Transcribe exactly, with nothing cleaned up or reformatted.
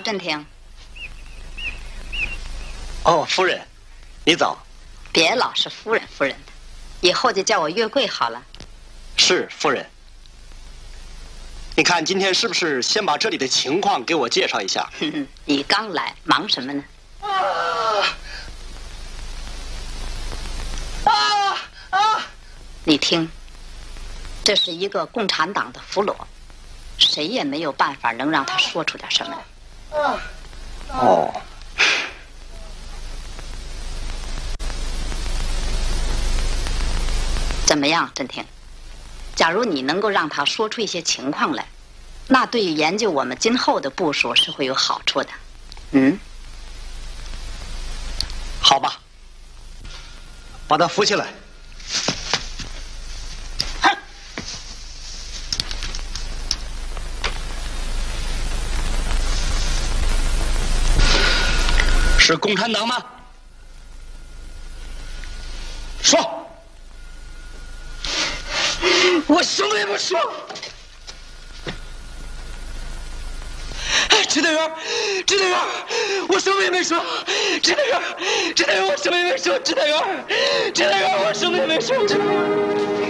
振廷。 哦，夫人，你早。 别老是夫人夫人的，以后就叫我月桂好了。 是夫人。你看今天是不是先把这里的情况给我介绍一下？ 哼哼，你刚来，忙什么呢？ 啊啊啊！ 你听，这是一个共产党的俘虏，谁也没有办法能让他说出点什么来。 啊哦。 怎么样，振廷？假如你能够让他说出一些情况来，那对于研究我们今后的部署是会有好处的。嗯， 好吧，把他扶起来。哼，是共产党吗？说。我什么也不说。支队员，支队员，我什么也没说。支队员，支队员，我什么也没说。支队员，支队员，我什么也没说。